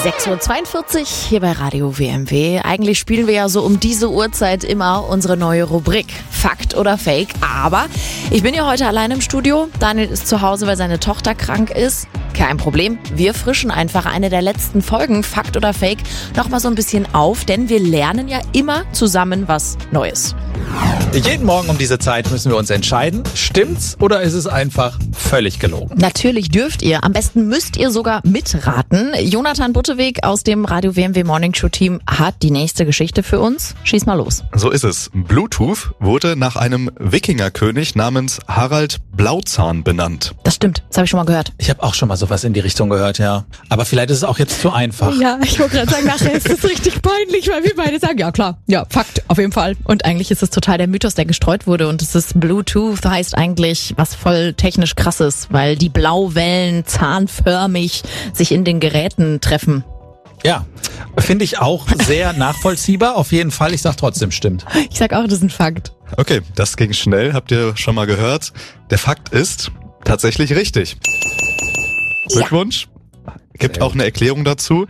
6:42 Uhr hier bei Radio WMW. Eigentlich spielen wir ja so um diese Uhrzeit immer unsere neue Rubrik Fakt oder Fake. Aber ich bin ja heute allein im Studio. Daniel ist zu Hause, weil seine Tochter krank ist. Kein Problem. Wir frischen einfach eine der letzten Folgen Fakt oder Fake nochmal so ein bisschen auf, denn wir lernen ja immer zusammen was Neues. Jeden Morgen um diese Zeit müssen wir uns entscheiden, stimmt's oder ist es einfach völlig gelogen? Natürlich dürft ihr, am besten müsst ihr sogar mitraten. Jonathan Butteweg aus dem Radio WMW Morning Show Team hat die nächste Geschichte für uns. Schieß mal los. So ist es. Bluetooth wurde nach einem Wikingerkönig namens Harald Blauzahn benannt. Das stimmt, das habe ich schon mal gehört. Ich habe auch schon mal sowas in die Richtung gehört, ja. Aber vielleicht ist es auch jetzt zu einfach. Ja, ich wollte gerade sagen, nachher ist es richtig peinlich, weil wir beide sagen, ja klar, ja, Fakt, auf jeden Fall. Und eigentlich ist es total der Mythos, der gestreut wurde, und es ist Bluetooth, heißt eigentlich was voll technisch krasses, weil die Blauwellen zahnförmig sich in den Geräten treffen. Ja, finde ich auch sehr nachvollziehbar. Auf jeden Fall, ich sag trotzdem stimmt. Ich sag auch, das ist ein Fakt. Okay, das ging schnell, habt ihr schon mal gehört. Der Fakt ist tatsächlich richtig. Glückwunsch. Gibt auch eine Erklärung dazu.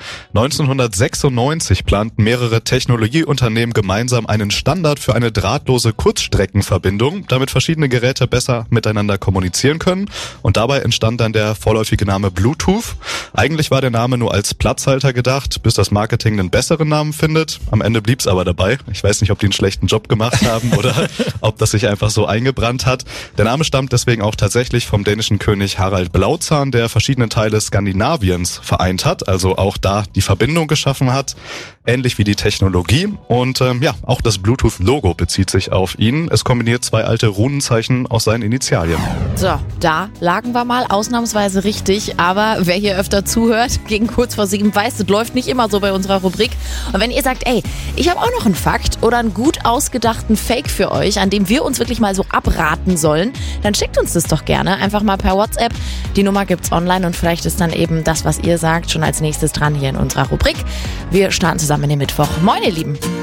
1996 planten mehrere Technologieunternehmen gemeinsam einen Standard für eine drahtlose Kurzstreckenverbindung, damit verschiedene Geräte besser miteinander kommunizieren können. Und dabei entstand dann der vorläufige Name Bluetooth. Eigentlich war der Name nur als Platzhalter gedacht, bis das Marketing einen besseren Namen findet. Am Ende blieb's aber dabei. Ich weiß nicht, ob die einen schlechten Job gemacht haben oder ob das sich einfach so eingebrannt hat. Der Name stammt deswegen auch tatsächlich vom dänischen König Harald Blauzahn, der verschiedene Teile Skandinaviens vereint hat, also auch da die Verbindung geschaffen hat, ähnlich wie die Technologie. Und auch das Bluetooth-Logo bezieht sich auf ihn. Es kombiniert zwei alte Runenzeichen aus seinen Initialien. So, da lagen wir mal ausnahmsweise richtig, aber wer hier öfter zuhört, gegen kurz vor 7 weiß, das läuft nicht immer so bei unserer Rubrik. Und wenn ihr sagt, ey, ich habe auch noch einen Fakt oder einen gut ausgedachten Fake für euch, an dem wir uns wirklich mal so abraten sollen, dann schickt uns das doch gerne einfach mal per WhatsApp. Die Nummer gibt's online und vielleicht ist dann eben das, was ihr sagt, schon als nächstes dran hier in unserer Rubrik. Wir starten zusammen in den Mittwoch. Moin, ihr Lieben.